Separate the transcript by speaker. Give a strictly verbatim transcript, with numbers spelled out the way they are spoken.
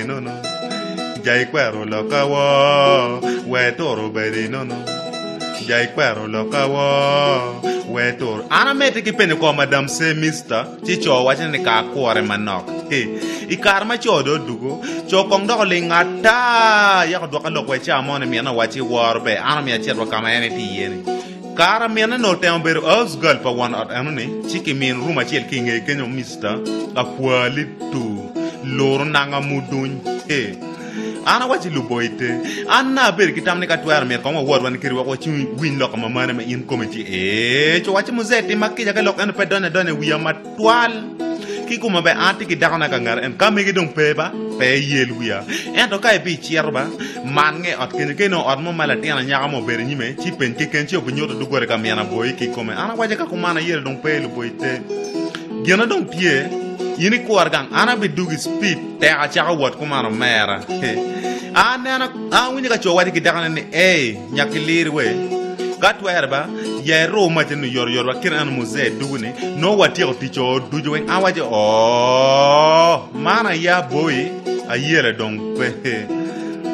Speaker 1: no no jai kwero lokawo we toro bedi no no jai kwero lokawo we toro ana mete ki pene ko madam se mister chicho wacha ne ka kwore manok he ikar ma chodo dugo chokong do le ngata ya ko do ka lokwe cha mo ne mi na wachi warbe ana mi achiero kama ene ti yene kara miana no tem ber os girl pa one at anone chiki min ruma chel kinge kenyo mister akwali tu loro nanga mudun e ana wachi luboite anna ber kitamne ka twar mer ko wor wan kiri wako chi win lok ma mane ma in komiti e cho wachi muzeti makija ka lok en pe done done wiya matwal kiku mabe anti ki dakana ka ngar en kamigi dong peba pe yel wiya en to kai bi chierba man nge ot ken ken ot mo mala tiana nyaga mo ber nyime chi pen ke ken chi obu nyoto du gore kam yana boy ki come ana waje ka kumana yel dong pe lu boyte gena dong pie yini ko argang ana be dugi speed te a chaga wat kumana mera ana ana a wini ka cho wadi ki dakana ne e nyakilir we gatwerba ye ro ma te no yor yor wa kiran muze dugune no wati o ticho duju en awaje oh mana ya boy a yele dong pe